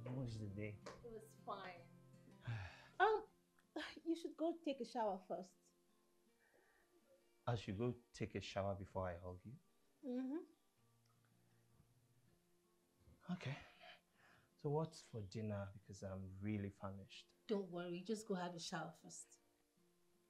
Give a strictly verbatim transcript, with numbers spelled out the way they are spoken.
How was the day? It was fine. um, you should go take a shower first. I should go take a shower before I hug you? Mm-hmm. Okay. So what's for dinner? Because I'm really famished. Don't worry, just go have a shower first.